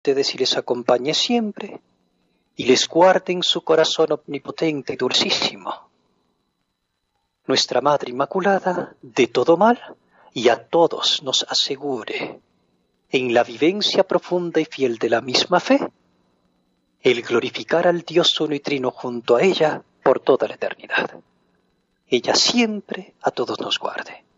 ustedes y les acompañe siempre, y les guarde en su corazón omnipotente y dulcísimo. Nuestra Madre Inmaculada, de todo mal, y a todos nos asegure, en la vivencia profunda y fiel de la misma fe, el glorificar al Dios uno y trino junto a ella por toda la eternidad. Ella siempre a todos nos guarde.